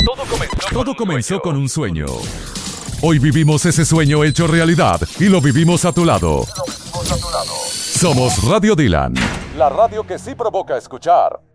Todo comenzó con un sueño. Hoy vivimos ese sueño hecho realidad y lo vivimos a tu lado. Somos Radio Dylan, la radio que sí provoca escuchar.